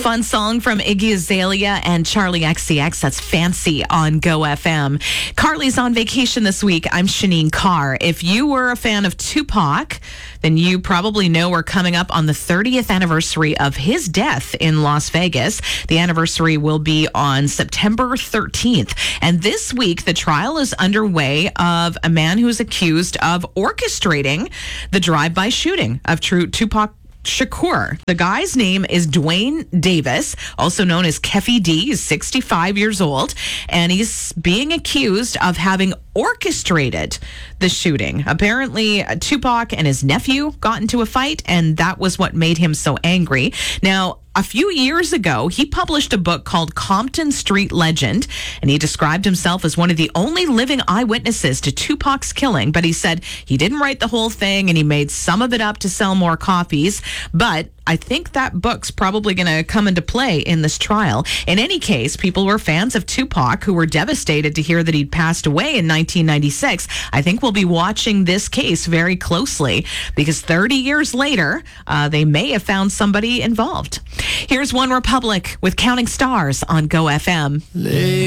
Fun song from Iggy Azalea and Charlie XCX. That's Fancy on Go FM. Carly's on vacation this week. I'm Shanine Carr. If you were a fan of Tupac, then you probably know we're coming up on the 30th anniversary of his death in Las Vegas. The anniversary will be on September 13th. And this week, the trial is underway of a man who is accused of orchestrating the drive-by shooting of Tupac Shakur. The guy's name is Dwayne Davis, also known as Keffy D. He's 65 years old, and he's being accused of having orchestrated the shooting. Apparently, Tupac and his nephew got into a fight, and that was what made him so angry. Now, a few years ago, he published a book called Compton Street Legend, and he described himself as one of the only living eyewitnesses to Tupac's killing. But he said he didn't write the whole thing, and he made some of it up to sell more copies. But I think that book's probably going to come into play in this trial. In any case, people were fans of Tupac who were devastated to hear that he'd passed away in 1996. I think we'll be watching this case very closely because 30 years later, they may have found somebody involved. Here's One Republic with Counting Stars on Go FM.